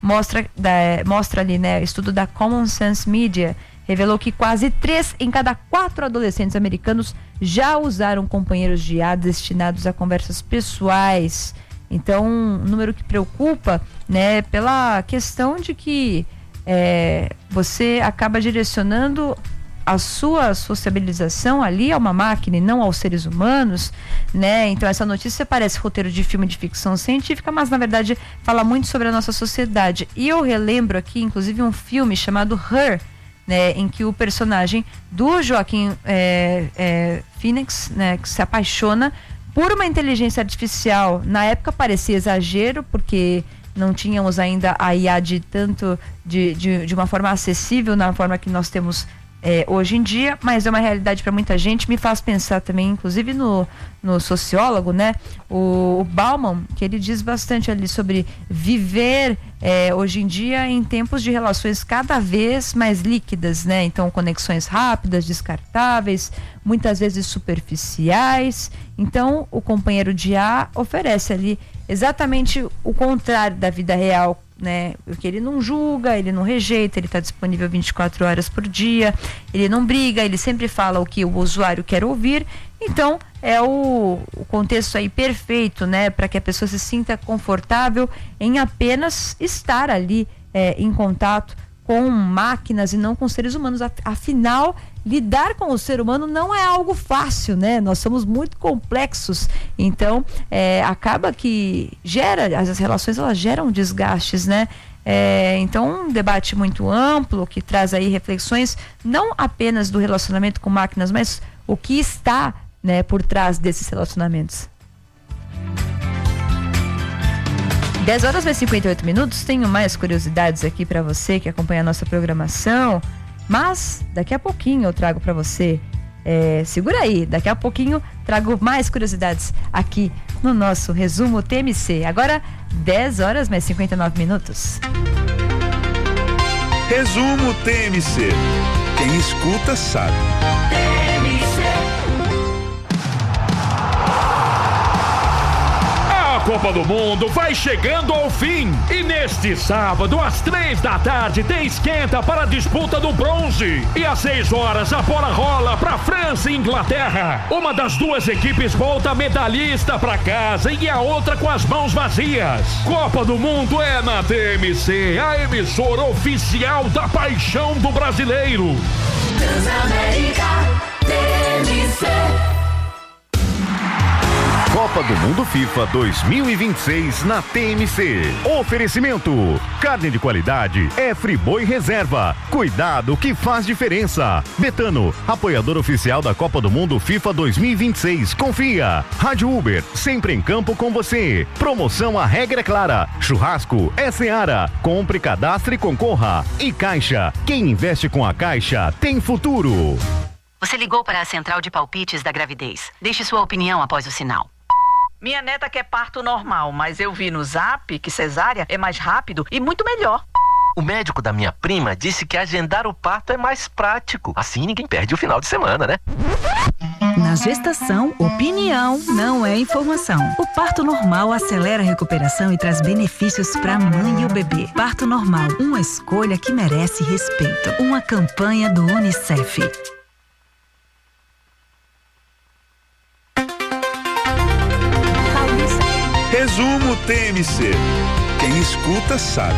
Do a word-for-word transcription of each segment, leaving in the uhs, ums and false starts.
mostra, da, mostra ali, né, estudo da Common Sense Media revelou que quase três em cada quatro adolescentes americanos já usaram companheiros de I A destinados a conversas pessoais. Então, um número que preocupa, né, pela questão de que é, você acaba direcionando a sua sociabilização ali a uma máquina e não aos seres humanos, né? Então essa notícia parece roteiro de filme de ficção científica, mas na verdade fala muito sobre a nossa sociedade. E eu relembro aqui, inclusive, um filme chamado Her, né, em que o personagem do Joaquim é, é, Phoenix, né, que se apaixona por uma inteligência artificial. Na época parecia exagero, porque não tínhamos ainda a I A de tanto de, de, de uma forma acessível, na forma que nós temos É, hoje em dia, mas é uma realidade para muita gente. Me faz pensar também, inclusive no, no sociólogo, né, o, o Bauman, que ele diz bastante ali sobre viver é, hoje em dia em tempos de relações cada vez mais líquidas, né? Então conexões rápidas, descartáveis, muitas vezes superficiais. Então o companheiro de I A oferece ali exatamente o contrário da vida real, né? Porque ele não julga, ele não rejeita, ele está disponível vinte e quatro horas por dia, ele não briga, ele sempre fala o que o usuário quer ouvir. Então é o, o contexto aí perfeito, né, para que a pessoa se sinta confortável em apenas estar ali é, em contato com máquinas e não com seres humanos. Afinal, lidar com o ser humano não é algo fácil, né? Nós somos muito complexos, então é, acaba que gera, as relações elas geram desgastes, né? É, então um debate muito amplo que traz aí reflexões não apenas do relacionamento com máquinas, mas o que está, né, por trás desses relacionamentos. dez horas mais cinquenta e oito minutos, tenho mais curiosidades aqui para você que acompanha a nossa programação, mas daqui a pouquinho eu trago para você, é, segura aí, daqui a pouquinho trago mais curiosidades aqui no nosso resumo T M C. Agora dez horas mais cinquenta e nove minutos. Resumo T M C. Quem escuta sabe. T M C. A Copa do Mundo vai chegando ao fim e neste sábado às três da tarde tem esquenta para a disputa do bronze e às seis horas a bola rola para França e Inglaterra. Uma das duas equipes volta medalhista para casa e a outra com as mãos vazias. Copa do Mundo é na T M C, a emissora oficial da paixão do brasileiro. Transamérica T M C. Copa do Mundo FIFA dois mil e vinte e seis na T M C. Oferecimento: carne de qualidade é Friboi Reserva. Cuidado que faz diferença. Betano, apoiador oficial da Copa do Mundo FIFA dois mil e vinte e seis. Confia. Rádio Uber, sempre em campo com você. Promoção A Regra é Clara. Churrasco é Seara. Compre, cadastre e concorra. E Caixa, quem investe com a Caixa tem futuro. Você ligou para a central de palpites da gravidez. Deixe sua opinião após o sinal. Minha neta quer parto normal, mas eu vi no Zap que cesárea é mais rápido e muito melhor. O médico da minha prima disse que agendar o parto é mais prático. Assim ninguém perde o final de semana, né? Na gestação, opinião não é informação. O parto normal acelera a recuperação e traz benefícios para a mãe e o bebê. Parto normal, uma escolha que merece respeito. Uma campanha do Unicef. Resumo T M C. Quem escuta sabe.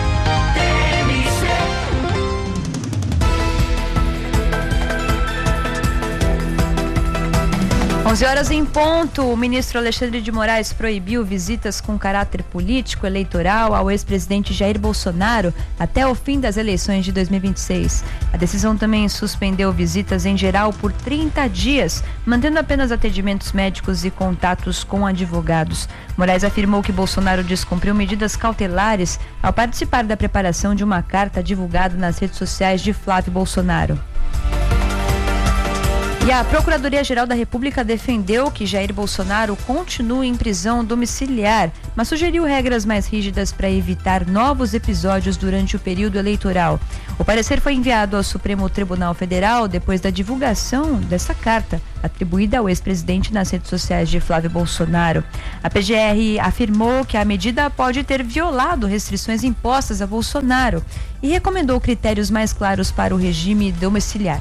onze horas em ponto, o ministro Alexandre de Moraes proibiu visitas com caráter político eleitoral ao ex-presidente Jair Bolsonaro até o fim das eleições de dois mil e vinte e seis. A decisão também suspendeu visitas em geral por trinta dias, mantendo apenas atendimentos médicos e contatos com advogados. Moraes afirmou que Bolsonaro descumpriu medidas cautelares ao participar da preparação de uma carta divulgada nas redes sociais de Flávio Bolsonaro. E a Procuradoria-Geral da República defendeu que Jair Bolsonaro continue em prisão domiciliar, mas sugeriu regras mais rígidas para evitar novos episódios durante o período eleitoral. O parecer foi enviado ao Supremo Tribunal Federal depois da divulgação dessa carta, atribuída ao ex-presidente nas redes sociais de Flávio Bolsonaro. A P G R afirmou que a medida pode ter violado restrições impostas a Bolsonaro e recomendou critérios mais claros para o regime domiciliar.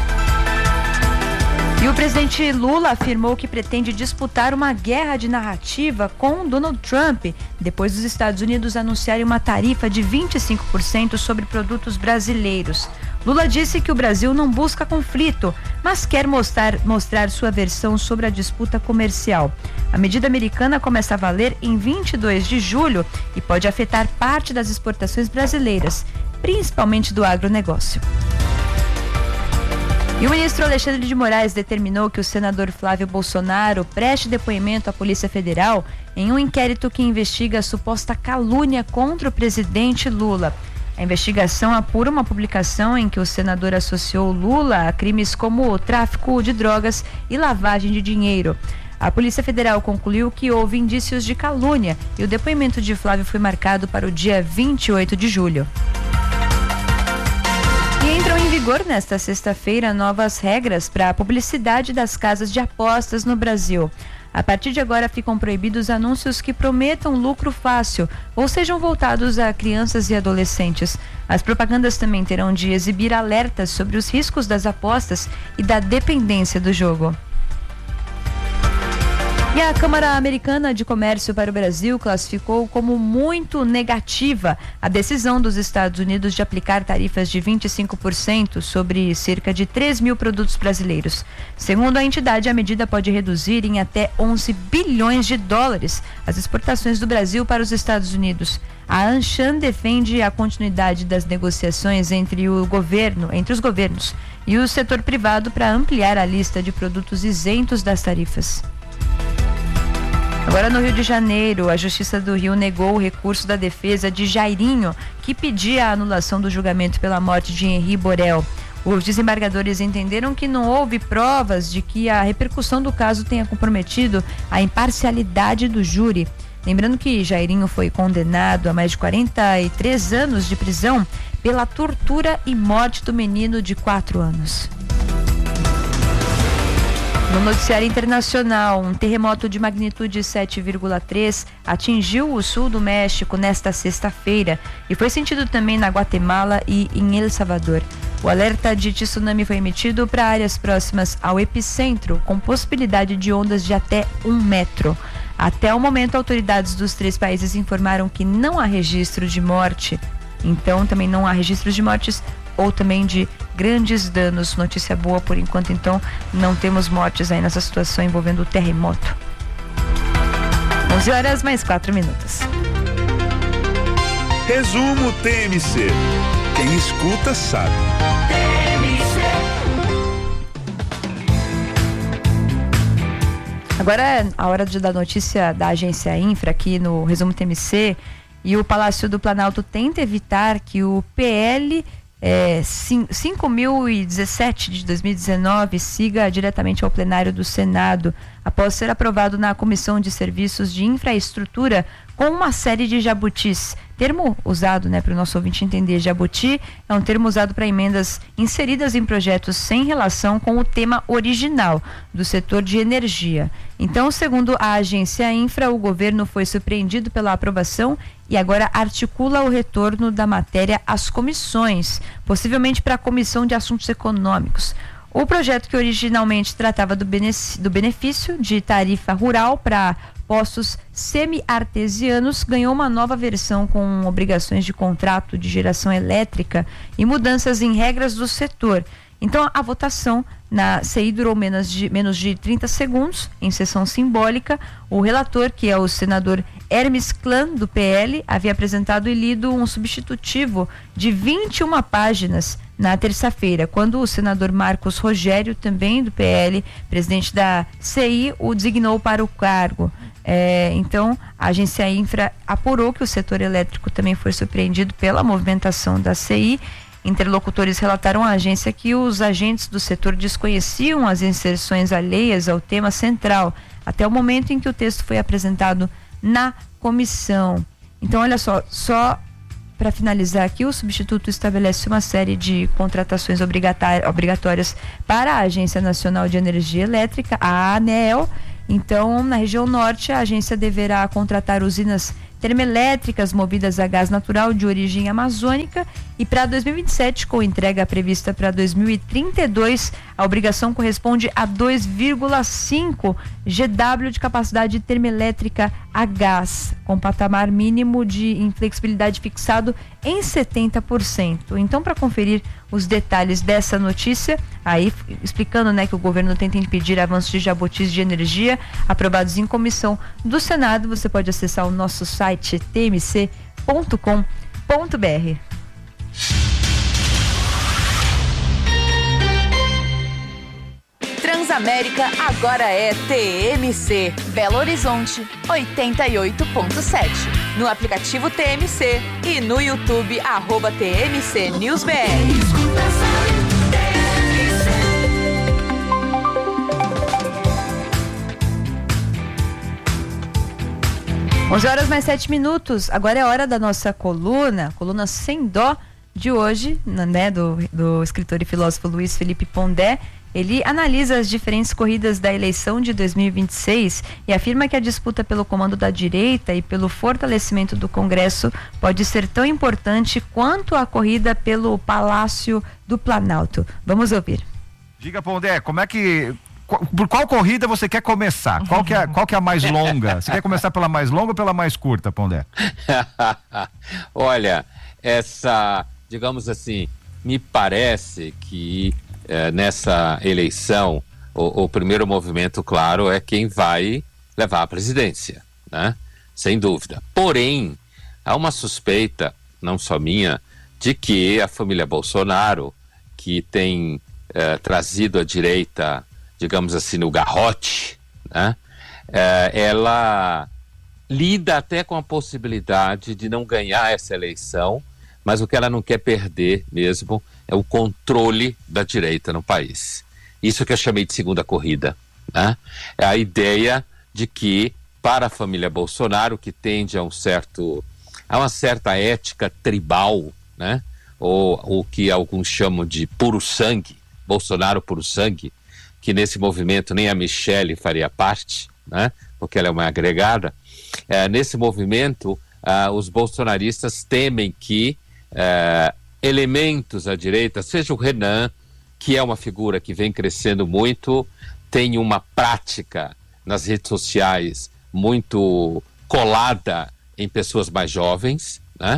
E o presidente Lula afirmou que pretende disputar uma guerra de narrativa com Donald Trump, depois dos Estados Unidos anunciarem uma tarifa de vinte e cinco por cento sobre produtos brasileiros. Lula disse que o Brasil não busca conflito, mas quer mostrar, mostrar sua versão sobre a disputa comercial. A medida americana começa a valer em vinte e dois de julho e pode afetar parte das exportações brasileiras, principalmente do agronegócio. E o ministro Alexandre de Moraes determinou que o senador Flávio Bolsonaro preste depoimento à Polícia Federal em um inquérito que investiga a suposta calúnia contra o presidente Lula. A investigação apura uma publicação em que o senador associou Lula a crimes como tráfico de drogas e lavagem de dinheiro. A Polícia Federal concluiu que houve indícios de calúnia e o depoimento de Flávio foi marcado para o dia vinte e oito de julho. E entram em vigor nesta sexta-feira novas regras para a publicidade das casas de apostas no Brasil. A partir de agora ficam proibidos anúncios que prometam lucro fácil ou sejam voltados a crianças e adolescentes. As propagandas também terão de exibir alertas sobre os riscos das apostas e da dependência do jogo. E a Câmara Americana de Comércio para o Brasil classificou como muito negativa a decisão dos Estados Unidos de aplicar tarifas de vinte e cinco por cento sobre cerca de três mil produtos brasileiros. Segundo a entidade, a medida pode reduzir em até onze bilhões de dólares as exportações do Brasil para os Estados Unidos. A Anshan defende a continuidade das negociações entre o governo, entre os governos e o setor privado para ampliar a lista de produtos isentos das tarifas. Agora no Rio de Janeiro, a Justiça do Rio negou o recurso da defesa de Jairinho, que pedia a anulação do julgamento pela morte de Henri Borel. Os desembargadores entenderam que não houve provas de que a repercussão do caso tenha comprometido a imparcialidade do júri. Lembrando que Jairinho foi condenado a mais de quarenta e três anos de prisão pela tortura e morte do menino de quatro anos. No noticiário internacional, um terremoto de magnitude sete vírgula três atingiu o sul do México nesta sexta-feira e foi sentido também na Guatemala e em El Salvador. O alerta de tsunami foi emitido para áreas próximas ao epicentro, com possibilidade de ondas de até um metro. Até o momento, autoridades dos três países informaram que não há registro de morte. Então, também não há registros de mortes ou também de grandes danos. Notícia boa por enquanto, então não temos mortes aí nessa situação envolvendo o terremoto. onze horas mais quatro minutos. Resumo T M C. Quem escuta sabe. T M C. Agora é a hora de dar notícia da agência Infra aqui no Resumo T M C. E o Palácio do Planalto tenta evitar que o P L É, cinco mil e dezessete de dois mil e dezenove siga diretamente ao plenário do Senado, após ser aprovado na Comissão de Serviços de Infraestrutura com uma série de jabutis. Termo usado, né, para o nosso ouvinte entender. Jabuti é um termo usado para emendas inseridas em projetos sem relação com o tema original do setor de energia. Então, segundo a agência Infra, o governo foi surpreendido pela aprovação e agora articula o retorno da matéria às comissões, possivelmente para a Comissão de Assuntos Econômicos. O projeto, que originalmente tratava do benefício de tarifa rural para postos semi-artesianos, ganhou uma nova versão com obrigações de contrato de geração elétrica e mudanças em regras do setor. Então, a votação na C I durou menos de, menos de trinta segundos, em sessão simbólica. O relator, que é o senador Hermes Klan, do P L, havia apresentado e lido um substitutivo de vinte e uma páginas na terça-feira, quando o senador Marcos Rogério, também do P L, presidente da C I, o designou para o cargo. É, então, a agência Infra apurou que o setor elétrico também foi surpreendido pela movimentação da C I Interlocutores relataram à agência que os agentes do setor desconheciam as inserções alheias ao tema central, até o momento em que o texto foi apresentado na comissão. Então, olha só, só para finalizar aqui, o substituto estabelece uma série de contratações obrigatórias para a Agência Nacional de Energia Elétrica, a ANEEL. Então, na região norte, a agência deverá contratar usinas termoelétricas movidas a gás natural de origem amazônica, e para dois mil e vinte e sete, com entrega prevista para dois mil e trinta e dois, a obrigação corresponde a dois vírgula cinco gigawatt de capacidade termoelétrica a gás, com patamar mínimo de inflexibilidade fixado em setenta por cento. Então, para conferir os detalhes dessa notícia, aí explicando, né, que o governo tenta impedir avanços de jabutis de energia aprovados em comissão do Senado, você pode acessar o nosso site t m c ponto com ponto b r. Transamérica agora é T M C, Belo Horizonte oitenta e oito ponto sete. No aplicativo T M C e no YouTube, arroba T M C News B R. onze horas mais sete minutos. Agora é hora da nossa coluna, coluna Sem Dó de hoje, né, do, do escritor e filósofo Luiz Felipe Pondé. Ele analisa as diferentes corridas da eleição de dois mil e vinte e seis e afirma que a disputa pelo comando da direita e pelo fortalecimento do Congresso pode ser tão importante quanto a corrida pelo Palácio do Planalto. Vamos ouvir. Diga, Pondé, como é que... Por qual corrida você quer começar? Qual que é, qual que é a mais longa? Você quer começar pela mais longa ou pela mais curta, Pondé? Olha, essa, digamos assim, me parece que eh, nessa eleição o, o primeiro movimento, claro, é quem vai levar a presidência, né? Sem dúvida. Porém, há uma suspeita, não só minha, de que a família Bolsonaro, que tem eh, trazido a direita, digamos assim, no garrote, né? É, ela lida até com a possibilidade de não ganhar essa eleição, mas o que ela não quer perder mesmo é o controle da direita no país. Isso que eu chamei de segunda corrida, né? É a ideia de que, para a família Bolsonaro, que tende a um certo, a uma certa ética tribal, né? Ou o que alguns chamam de puro sangue, Bolsonaro puro sangue, que nesse movimento nem a Michele faria parte, né? Porque ela é uma agregada. É, nesse movimento, ah, os bolsonaristas temem que eh, elementos à direita, seja o Renan, que é uma figura que vem crescendo muito, tem uma prática nas redes sociais muito colada em pessoas mais jovens, né?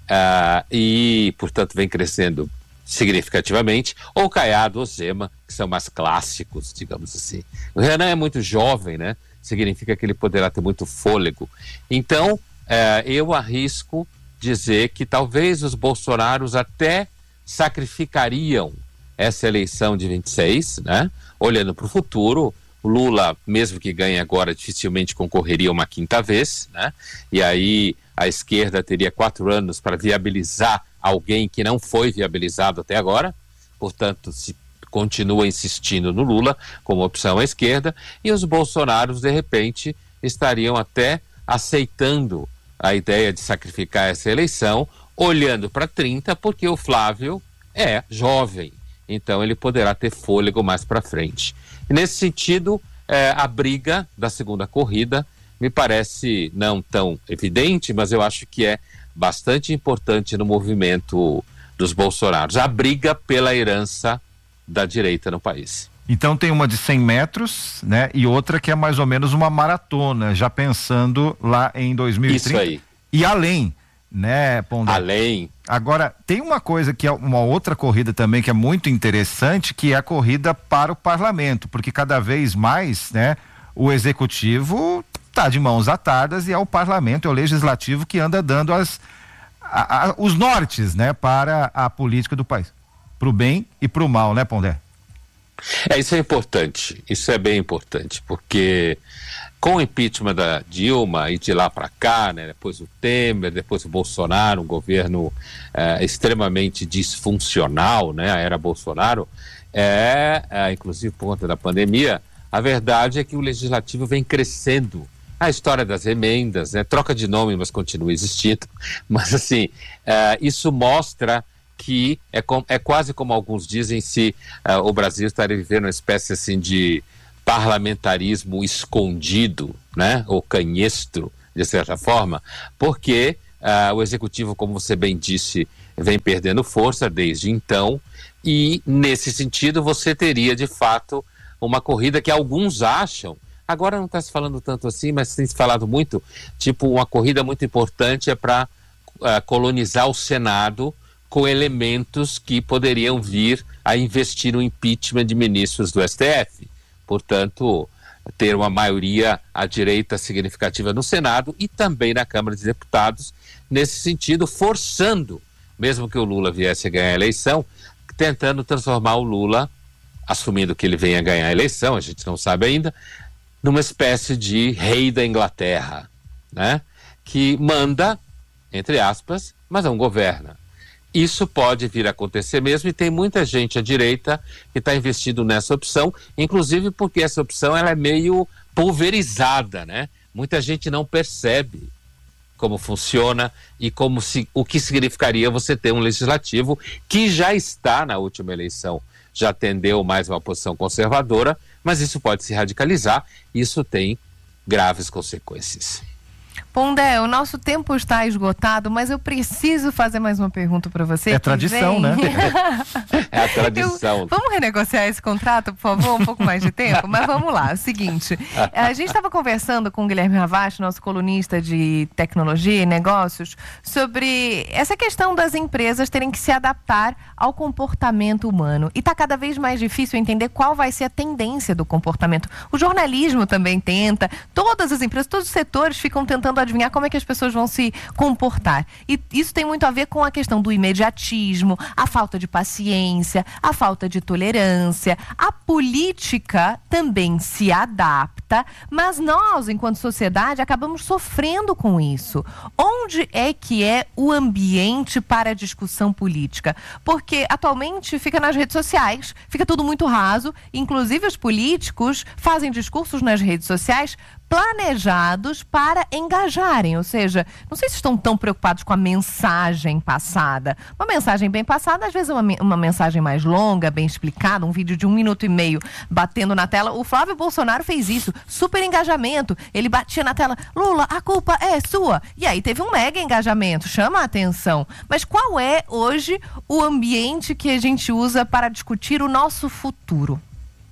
Ah, e, portanto, vem crescendo significativamente, ou Caiado ou Zema, que são mais clássicos, digamos assim. O Renan é muito jovem, né? Significa que ele poderá ter muito fôlego. Então, eh, eu arrisco dizer que talvez os bolsonaros até sacrificariam essa eleição de vinte e seis, né? Olhando para o futuro, o Lula, mesmo que ganhe agora, dificilmente concorreria uma quinta vez, né? E aí a esquerda teria quatro anos para viabilizar alguém que não foi viabilizado até agora, portanto, se continua insistindo no Lula como opção à esquerda, e os bolsonaros, de repente, estariam até aceitando a ideia de sacrificar essa eleição, olhando para trinta, porque o Flávio é jovem, então ele poderá ter fôlego mais para frente. E nesse sentido, é, a briga da segunda corrida me parece não tão evidente, mas eu acho que é bastante importante no movimento dos bolsonaros, a briga pela herança da direita no país. Então tem uma de cem metros, né? E outra que é mais ou menos uma maratona, já pensando lá em dois mil e trinta. Isso aí. E além, né, Pondé? Além. Agora, tem uma coisa que é uma outra corrida também que é muito interessante, que é a corrida para o parlamento, porque cada vez mais, né, o executivo está de mãos atadas e é o parlamento, é o legislativo que anda dando as, a, a, os nortes, né, para a política do país. Pro bem e pro mal, né, Pondé? É, isso é importante, isso é bem importante, porque com o impeachment da Dilma e de lá para cá, né, depois o Temer, depois o Bolsonaro, um governo é, extremamente disfuncional, né, a era Bolsonaro, é, é, inclusive por conta da pandemia, a verdade é que o legislativo vem crescendo. A história das emendas, né, troca de nome, mas continua existindo, mas assim, é, isso mostra que é, com, é quase como alguns dizem, se uh, o Brasil estaria vivendo uma espécie assim de parlamentarismo escondido, né, ou canhestro, de certa forma, porque uh, o executivo, como você bem disse, vem perdendo força desde então, e nesse sentido você teria de fato uma corrida que alguns acham, agora não está se falando tanto assim, mas tem se falado muito, tipo uma corrida muito importante é para uh, colonizar o Senado com elementos que poderiam vir a investir no impeachment de ministros do S T F. Portanto, ter uma maioria à direita significativa no Senado e também na Câmara de Deputados, nesse sentido, forçando, mesmo que o Lula viesse a ganhar a eleição, tentando transformar o Lula, assumindo que ele venha a ganhar a eleição, a gente não sabe ainda, numa espécie de rei da Inglaterra, né? Que manda, entre aspas, mas não governa. Isso pode vir a acontecer mesmo e tem muita gente à direita que está investindo nessa opção, inclusive porque essa opção ela é meio pulverizada, né? Muita gente não percebe como funciona e como se, o que significaria você ter um legislativo que já está na última eleição, já tendeu mais uma posição conservadora, mas isso pode se radicalizar e isso tem graves consequências. Pondé, o nosso tempo está esgotado, mas eu preciso fazer mais uma pergunta para você. É tradição, vem... né? É a tradição. Eu... Vamos renegociar esse contrato, por favor? Um pouco mais de tempo? Mas vamos lá, é o seguinte. A gente estava conversando com o Guilherme Ravache, nosso colunista de tecnologia e negócios, sobre essa questão das empresas terem que se adaptar ao comportamento humano. E está cada vez mais difícil entender qual vai ser a tendência do comportamento. O jornalismo também tenta, todas as empresas, todos os setores ficam tentando adivinhar como é que as pessoas vão se comportar. E isso tem muito a ver com a questão do imediatismo, a falta de paciência, a falta de tolerância. A política também se adapta, mas nós, enquanto sociedade, acabamos sofrendo com isso. Onde é que é o ambiente para a discussão política? Porque atualmente fica nas redes sociais, fica tudo muito raso, inclusive os políticos fazem discursos nas redes sociais planejados para engajarem, ou seja, não sei se estão tão preocupados com a mensagem passada. Uma mensagem bem passada, às vezes é uma, uma mensagem mais longa, bem explicada, um vídeo de um minuto e meio batendo na tela. O Flávio Bolsonaro fez isso, super engajamento. Ele batia na tela, Lula, a culpa é sua. E aí teve um mega engajamento, chama a atenção. Mas qual é hoje o ambiente que a gente usa para discutir o nosso futuro?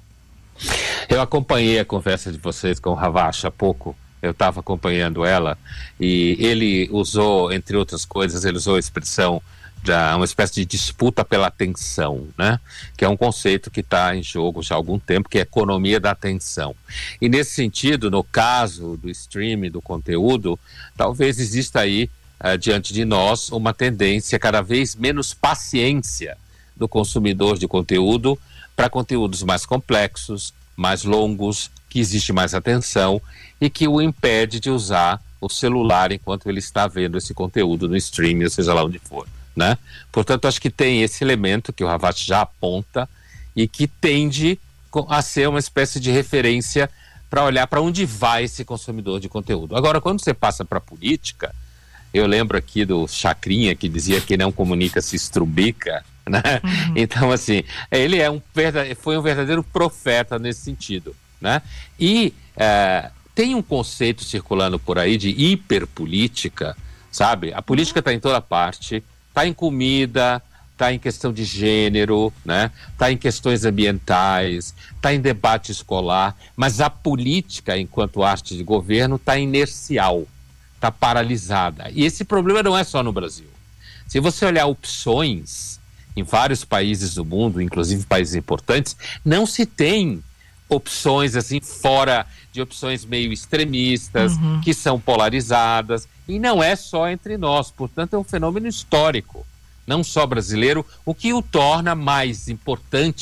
Eu acompanhei a conversa de vocês com o Ravache há pouco, eu estava acompanhando ela, e ele usou, entre outras coisas, ele usou a expressão de uma espécie de disputa pela atenção, né? Que é um conceito que está em jogo já há algum tempo, que é a economia da atenção. E nesse sentido, no caso do streaming, do conteúdo, talvez exista aí, uh, diante de nós, uma tendência cada vez menos paciência do consumidor de conteúdo para conteúdos mais complexos, mais longos, que existe mais atenção e que o impede de usar o celular enquanto ele está vendo esse conteúdo no streaming, ou seja lá onde for, né? Portanto, acho que tem esse elemento que o Ravache já aponta e que tende a ser uma espécie de referência para olhar para onde vai esse consumidor de conteúdo. Agora, quando você passa para a política, eu lembro aqui do Chacrinha, que dizia que não comunica se estrubica, né? Uhum. Então, assim, ele é um foi um verdadeiro profeta nesse sentido, né? E é, tem um conceito circulando por aí de hiperpolítica, sabe? A política está em toda parte, está em comida, está em questão de gênero, né? Está em questões ambientais, está em debate escolar, mas a política, enquanto arte de governo, está inercial, está paralisada. E esse problema não é só no Brasil. Se você olhar opções em vários países do mundo, inclusive países importantes, não se tem opções assim fora de opções meio extremistas, uhum. que são polarizadas, e não é só entre nós, portanto é um fenômeno histórico, não só brasileiro, o que o torna mais importante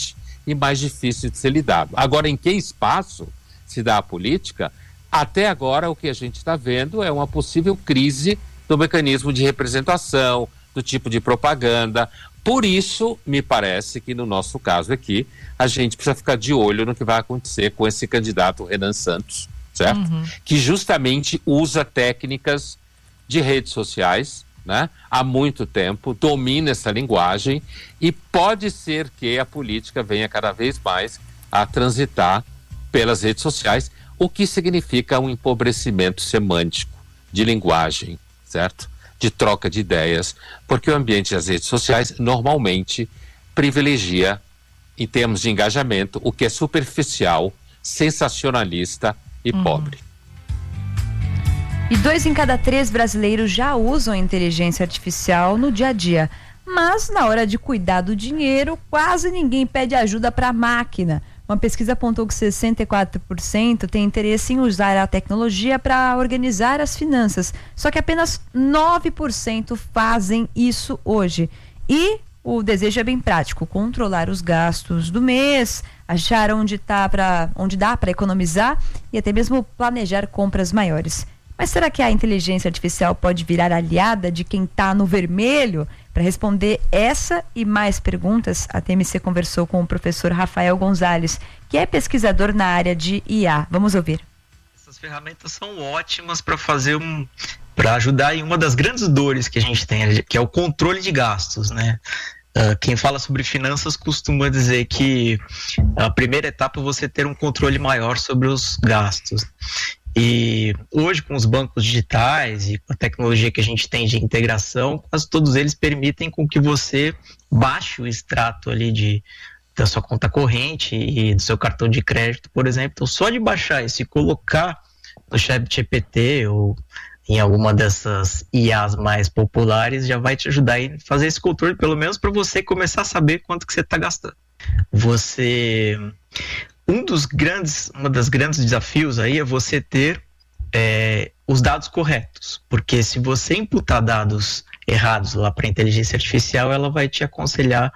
e mais difícil de ser lidado. Agora, em que espaço se dá a política? Até agora, o que a gente está vendo é uma possível crise do mecanismo de representação, do tipo de propaganda. Por isso, me parece que no nosso caso aqui, a gente precisa ficar de olho no que vai acontecer com esse candidato Renan Santos, certo? Uhum. Que justamente usa técnicas de redes sociais, né? Há muito tempo, domina essa linguagem e pode ser que a política venha cada vez mais a transitar pelas redes sociais, o que significa um empobrecimento semântico de linguagem, certo? De troca de ideias, porque o ambiente das redes sociais normalmente privilegia, em termos de engajamento, o que é superficial, sensacionalista e uhum. pobre. E dois em cada três brasileiros já usam inteligência artificial no dia a dia. Mas, na hora de cuidar do dinheiro, quase ninguém pede ajuda para a máquina. Uma pesquisa apontou que sessenta e quatro por cento tem interesse em usar a tecnologia para organizar as finanças. Só que apenas nove por cento fazem isso hoje. E o desejo é bem prático: controlar os gastos do mês, achar onde, tá pra, onde dá para economizar e até mesmo planejar compras maiores. Mas será que a inteligência artificial pode virar aliada de quem está no vermelho? Para responder essa e mais perguntas, a T M C conversou com o professor Rafael Gonzalez, que é pesquisador na área de I A. Vamos ouvir. Essas ferramentas são ótimas para fazer um, para ajudar em uma das grandes dores que a gente tem, que é o controle de gastos, né? Uh, quem fala sobre finanças costuma dizer que a primeira etapa é você ter um controle maior sobre os gastos. E hoje, com os bancos digitais e com a tecnologia que a gente tem de integração, quase todos eles permitem com que você baixe o extrato ali de, da sua conta corrente e do seu cartão de crédito, por exemplo. Então, só de baixar isso e colocar no ChatGPT ou em alguma dessas I As mais populares, já vai te ajudar a fazer esse controle, pelo menos para você começar a saber quanto que você está gastando. Você... Um dos grandes, uma das grandes desafios aí é você ter é, os dados corretos, porque se você imputar dados errados lá para a inteligência artificial, ela vai te aconselhar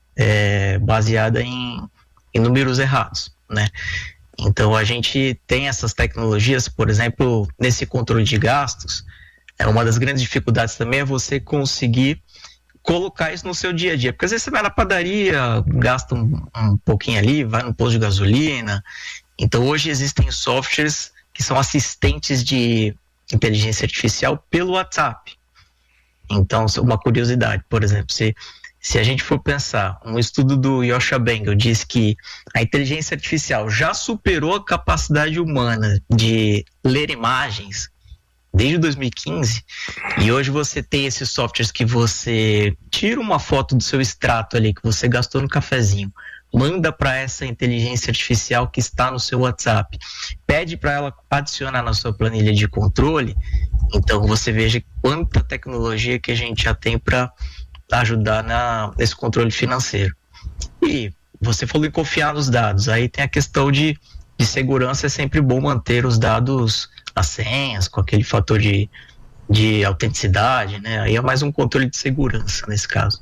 é, baseada em, em números errados, né? Então a gente tem essas tecnologias, por exemplo, nesse controle de gastos, é uma das grandes dificuldades também é você conseguir colocar isso no seu dia a dia, porque às vezes você vai na padaria, gasta um, um pouquinho ali, vai no posto de gasolina. Então hoje existem softwares que são assistentes de inteligência artificial pelo WhatsApp. Então, uma curiosidade, por exemplo, se, se a gente for pensar, um estudo do Yoshua Bengel diz que a inteligência artificial já superou a capacidade humana de ler imagens desde dois mil e quinze, e hoje você tem esses softwares que você tira uma foto do seu extrato ali que você gastou no cafezinho, manda para essa inteligência artificial que está no seu WhatsApp, pede para ela adicionar na sua planilha de controle. Então você veja quanta tecnologia que a gente já tem para ajudar na, nesse controle financeiro. E você falou em confiar nos dados, aí tem a questão de, de segurança, é sempre bom manter os dados, as senhas, com aquele fator de, de autenticidade, né? Aí é mais um controle de segurança nesse caso.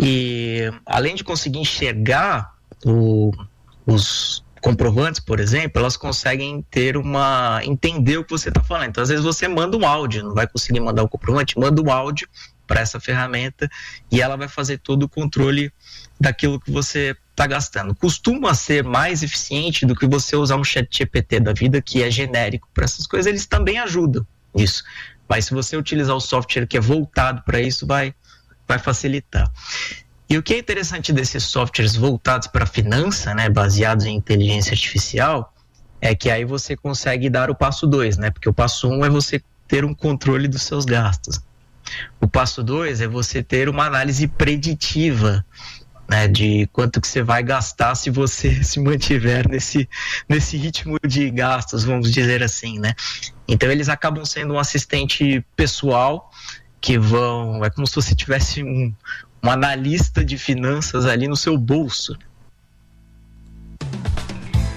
E além de conseguir enxergar o, os comprovantes, por exemplo, elas conseguem ter uma... entender o que você está falando. Então, às vezes você manda um áudio, não vai conseguir mandar o comprovante, manda um áudio para essa ferramenta e ela vai fazer todo o controle daquilo que você está gastando. Costuma ser mais eficiente do que você usar um chat G P T da vida, que é genérico para essas coisas. Eles também ajudam nisso, mas se você utilizar o software que é voltado para isso, vai, vai facilitar. E o que é interessante desses softwares voltados para a finança, né, baseados em inteligência artificial, é que aí você consegue dar o passo dois, né? Porque o passo um é você ter um controle dos seus gastos. O passo dois é você ter uma análise preditiva, né, de quanto que você vai gastar se você se mantiver nesse, nesse ritmo de gastos, vamos dizer assim, né? Então eles acabam sendo um assistente pessoal que vão... É como se você tivesse um, um analista de finanças ali no seu bolso.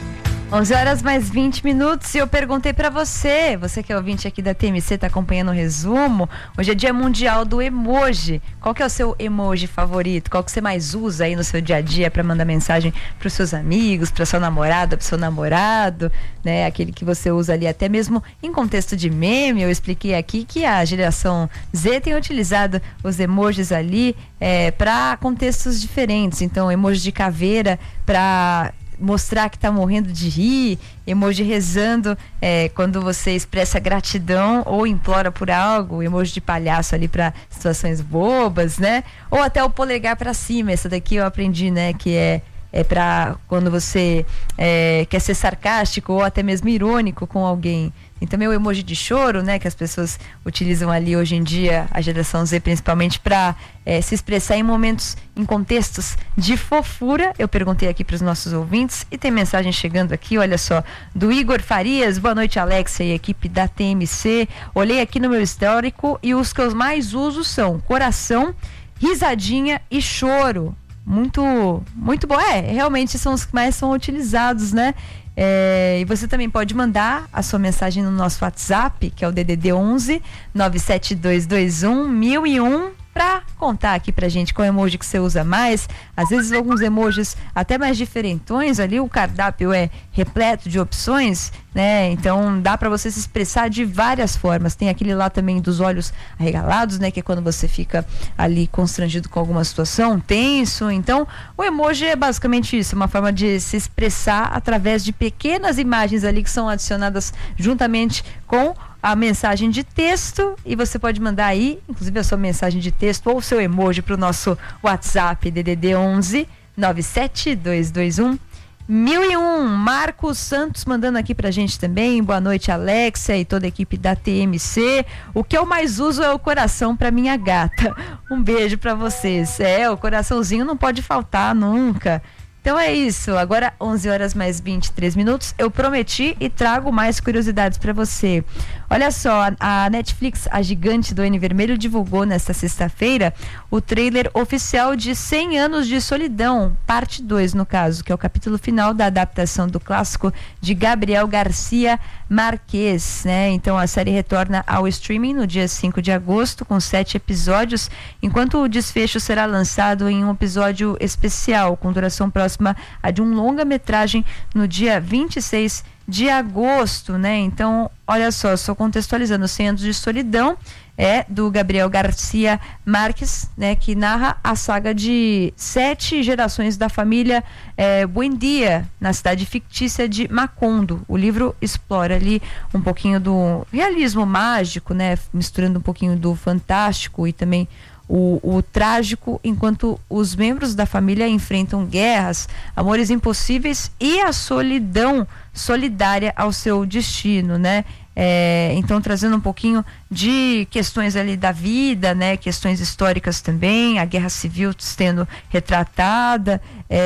onze horas mais vinte minutos e eu perguntei pra você, você que é ouvinte aqui da T M C, tá acompanhando o resumo. Hoje é dia mundial do emoji. Qual que é o seu emoji favorito? Qual que você mais usa aí no seu dia a dia pra mandar mensagem pros seus amigos, pra sua namorada, pro seu namorado, né? Aquele que você usa ali até mesmo em contexto de meme. Eu expliquei aqui que a geração Z tem utilizado os emojis ali é, para contextos diferentes. Então, emoji de caveira pra mostrar que tá morrendo de rir, emoji rezando é, quando você expressa gratidão ou implora por algo, emoji de palhaço ali para situações bobas, né? Ou até o polegar para cima, essa daqui eu aprendi, né? Que é é para quando você é, quer ser sarcástico ou até mesmo irônico com alguém. E também o emoji de choro, né, que as pessoas utilizam ali hoje em dia, a geração Z principalmente, para é, se expressar em momentos, em contextos de fofura. Eu perguntei aqui para os nossos ouvintes e tem mensagem chegando aqui, olha só, do Igor Farias. Boa noite, Alexia e equipe da T M C. Olhei aqui no meu histórico e os que eu mais uso são coração, risadinha e choro. Muito, muito bom. É, realmente são os que mais são utilizados, né? É, e você também pode mandar a sua mensagem no nosso WhatsApp, que é o D D D onze nove sete dois dois um mil e um, para contar aqui pra gente qual emoji que você usa mais. Às vezes alguns emojis até mais diferentões ali, o cardápio é repleto de opções, né? Então dá para você se expressar de várias formas. Tem aquele lá também dos olhos arregalados, né? Que é quando você fica ali constrangido com alguma situação, tenso. Então o emoji é basicamente isso, uma forma de se expressar através de pequenas imagens ali que são adicionadas juntamente com a mensagem de texto, e você pode mandar aí, inclusive a sua mensagem de texto ou o seu emoji para o nosso WhatsApp D D D onze nove sete dois dois um mil e um. Marcos Santos mandando aqui pra gente também. Boa noite, Alexia e toda a equipe da T M C. O que eu mais uso é o coração pra minha gata. Um beijo pra vocês. É, o coraçãozinho não pode faltar nunca. Então é isso, agora onze horas mais vinte e três minutos, eu prometi e trago mais curiosidades para você. Olha só, a Netflix, a gigante do N Vermelho, divulgou nesta sexta-feira o trailer oficial de cem anos de solidão, parte dois no caso, que é o capítulo final da adaptação do clássico de Gabriel Garcia Marquez, né? Então a série retorna ao streaming no dia cinco de agosto com sete episódios, enquanto o desfecho será lançado em um episódio especial com duração próxima a de um longa-metragem no dia vinte e seis de agosto, né? Então, olha só, só contextualizando, cem anos de solidão é do Gabriel Garcia Marquez, né? Que narra a saga de sete gerações da família é, Buendia, na cidade fictícia de Macondo. O livro explora ali um pouquinho do realismo mágico, né? Misturando um pouquinho do fantástico e também O, o trágico, enquanto os membros da família enfrentam guerras, amores impossíveis e a solidão solidária ao seu destino, né? É, então trazendo um pouquinho de questões ali da vida, né? Questões históricas também, a guerra civil sendo retratada,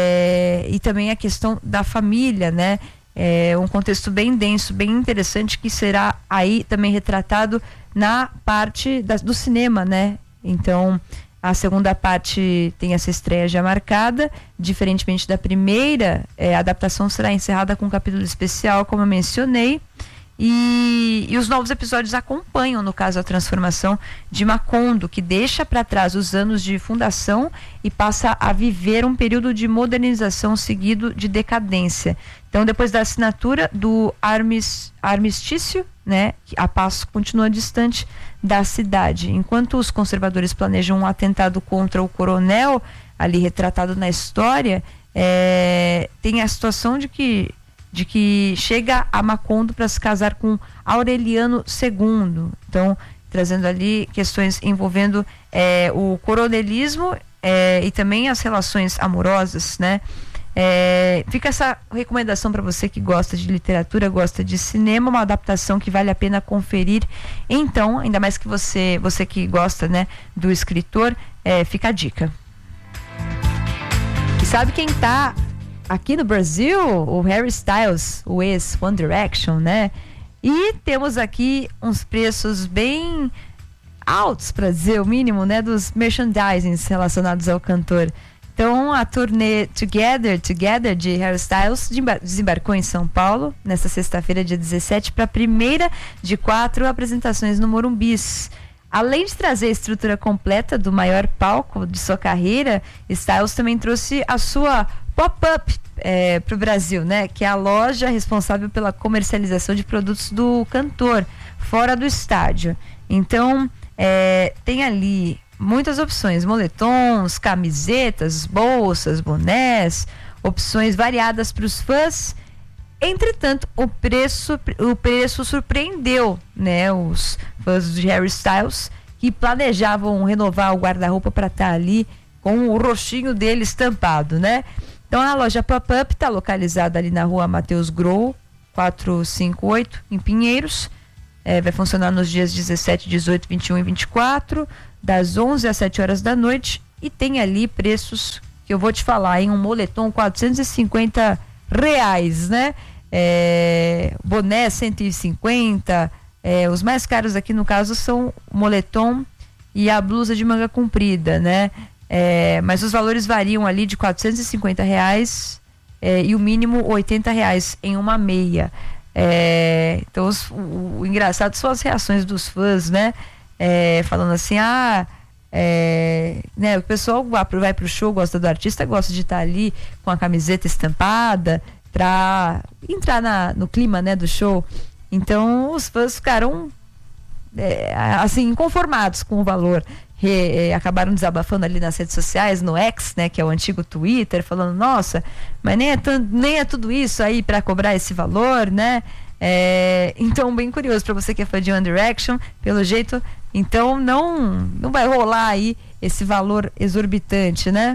é, e também a questão da família, né? É um contexto bem denso, bem interessante, que será aí também retratado na parte da, do cinema, né? Então, a segunda parte tem essa estreia já marcada, diferentemente da primeira, é, a adaptação será encerrada com um capítulo especial, como eu mencionei, e, e os novos episódios acompanham, no caso, a transformação de Macondo, que deixa para trás os anos de fundação e passa a viver um período de modernização seguido de decadência. Então, depois da assinatura do armis, armistício, né, a paz continua distante da cidade. Enquanto os conservadores planejam um atentado contra o coronel, ali retratado na história, é, tem a situação de que, de que chega a Macondo para se casar com Aureliano segundo. Então, trazendo ali questões envolvendo é, o coronelismo é, e também as relações amorosas, né? É, fica essa recomendação para você que gosta de literatura, gosta de cinema, uma adaptação que vale a pena conferir. Então, ainda mais que você, você que gosta, né, do escritor, é, fica a dica. E sabe quem tá aqui no Brasil? O Harry Styles, o ex One Direction, né? E temos aqui uns preços bem altos, para dizer o mínimo, né, dos merchandisings relacionados ao cantor. Então, a turnê Together, Together de Harry Styles desembarcou em São Paulo nesta sexta-feira, dia dezessete, para a primeira de quatro apresentações no Morumbis. Além de trazer a estrutura completa do maior palco de sua carreira, Styles também trouxe a sua pop-up é, para o Brasil, né? Que é a loja responsável pela comercialização de produtos do cantor fora do estádio. Então, é, tem ali muitas opções, moletons, camisetas, bolsas, bonés, opções variadas para os fãs. Entretanto, o preço, o preço surpreendeu, né, os fãs de Harry Styles, que planejavam renovar o guarda-roupa para estar tá ali com o rostinho dele estampado, né? Então, a loja Pop-Up está localizada ali na rua Matheus Grow, quatrocentos e cinquenta e oito, em Pinheiros. É, vai funcionar nos dias dezessete, dezoito, vinte e um e vinte e quatro, das onze às sete horas da noite, e tem ali preços que eu vou te falar, em um moletom quatrocentos e cinquenta reais, né? É, boné cento e cinquenta, é, os mais caros aqui no caso são o moletom e a blusa de manga comprida, né? É, mas os valores variam ali de quatrocentos e cinquenta reais é, e o mínimo oitenta reais em uma meia. É, então os, o, o engraçado são as reações dos fãs, né? É, falando assim, ah, é, né, o pessoal vai pro show, gosta do artista, gosta de estar ali com a camiseta estampada pra entrar na, no clima, né, do show. Então os fãs ficaram é, assim, inconformados com o valor. Re, é, acabaram desabafando ali nas redes sociais, no X, né, que é o antigo Twitter, falando, nossa, mas nem é, nem é tudo isso aí para cobrar esse valor, né? É, então, bem curioso para você que é fã de One Direction, pelo jeito, então não, não vai rolar aí esse valor exorbitante, né?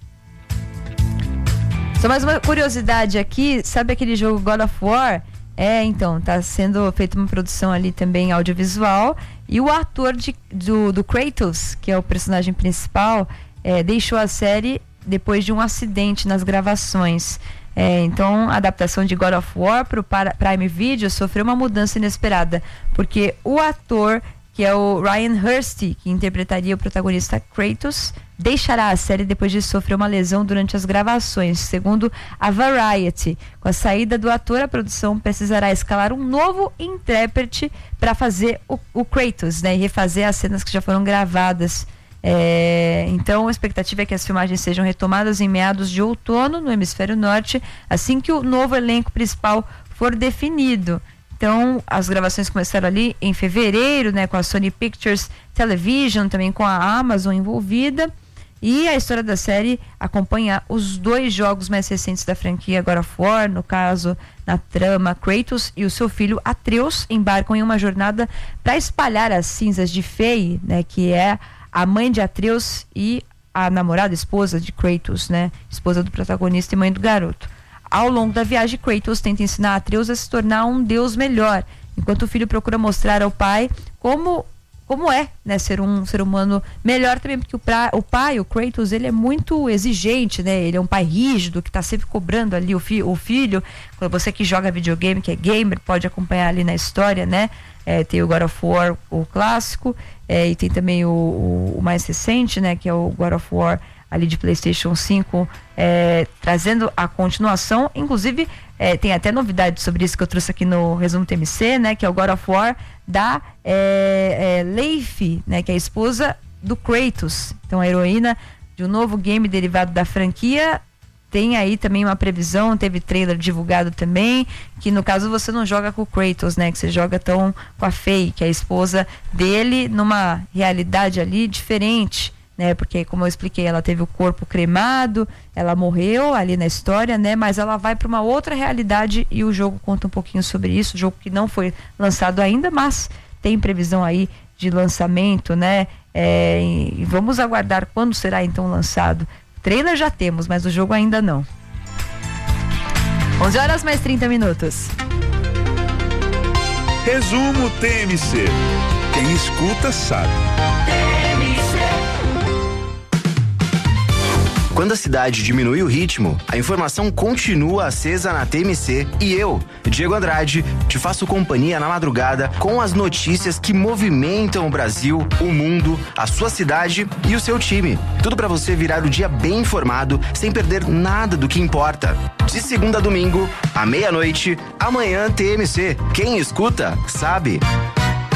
Só mais uma curiosidade aqui, sabe aquele jogo God of War? É, então, tá sendo feita uma produção ali também audiovisual, e o ator de, do, do Kratos, que é o personagem principal, é, deixou a série depois de um acidente nas gravações. É, então, a adaptação de God of War para o Prime Video sofreu uma mudança inesperada, porque o ator, que é o Ryan Hurst, que interpretaria o protagonista Kratos, deixará a série depois de sofrer uma lesão durante as gravações. Segundo a Variety, com a saída do ator, a produção precisará escalar um novo intérprete para fazer o, o Kratos, né, e refazer as cenas que já foram gravadas. É, então a expectativa é que as filmagens sejam retomadas em meados de outono no hemisfério norte, assim que o novo elenco principal for definido. Então, as gravações começaram ali em fevereiro, né, com a Sony Pictures Television, também com a Amazon envolvida. E a história da série acompanha os dois jogos mais recentes da franquia God of War. No caso, na trama, Kratos e o seu filho Atreus embarcam em uma jornada para espalhar as cinzas de Faye, né, que é a mãe de Atreus e a namorada, esposa de Kratos, né, esposa do protagonista e mãe do garoto. Ao longo da viagem, Kratos tenta ensinar Atreus a se tornar um deus melhor, enquanto o filho procura mostrar ao pai como, como é, né, ser um ser humano melhor também, porque o, pra, o pai, o Kratos, ele é muito exigente, né, ele é um pai rígido, que está sempre cobrando ali o, fi, o filho. Você que joga videogame, que é gamer, pode acompanhar ali na história, né, é, tem o God of War, o clássico, é, e tem também o, o, o mais recente, né, que é o God of War ali de PlayStation cinco, é, trazendo a continuação. Inclusive, é, tem até novidade sobre isso que eu trouxe aqui no resumo T M C, né, que é o God of War da é, é, Leif, né, que é a esposa do Kratos. Então, a heroína de um novo game derivado da franquia. Tem aí também uma previsão, teve trailer divulgado também, que no caso você não joga com o Kratos, né, que você joga tão com a Faye, que é a esposa dele, numa realidade ali diferente, né, porque como eu expliquei, ela teve o corpo cremado, ela morreu ali na história, né, mas ela vai para uma outra realidade e o jogo conta um pouquinho sobre isso. O jogo que não foi lançado ainda, mas tem previsão aí de lançamento, né, é, e vamos aguardar quando será então lançado. Trailer já temos, mas o jogo ainda não. onze horas mais trinta minutos. Resumo T M C. Quem escuta sabe. Quando a cidade diminui o ritmo, a informação continua acesa na T M C e eu, Diego Andrade, te faço companhia na madrugada com as notícias que movimentam o Brasil, o mundo, a sua cidade e o seu time. Tudo para você virar o dia bem informado, sem perder nada do que importa. De segunda a domingo, à meia-noite, amanhã T M C. Quem escuta, sabe.